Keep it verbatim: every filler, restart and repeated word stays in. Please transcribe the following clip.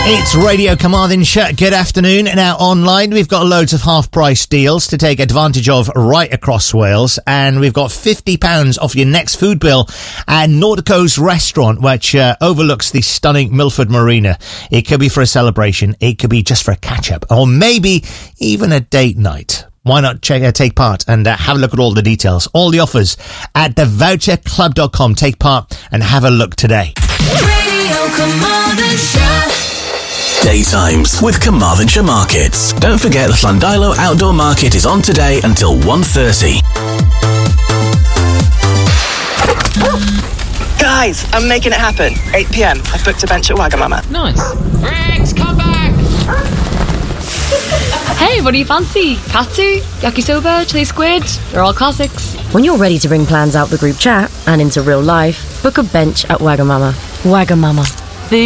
It's Radio Carmarthenshire. Good afternoon. Now online we've got loads of half price deals to take advantage of right across Wales, and we've got fifty pounds off your next food bill at Nautico's restaurant, which uh, overlooks the stunning Milford Marina. It could be for a celebration, it could be just for a catch up, or maybe even a date night. Why not check, uh, take part and uh, have a look at all the details, all the offers at the voucher club dot com. Take part and have a look today. Radio Carmarthenshire. Daytimes with Carmarthenshire Markets. Don't forget the Llandilo Outdoor Market is on today until one thirty. Guys, I'm making it happen. eight p.m. I've booked a bench at Wagamama. Nice. Rex, come back! Hey, what do you fancy? Katsu, yakisoba, chili squid? They're all classics. When you're ready to bring plans out the group chat and into real life, book a bench at Wagamama. Wagamama,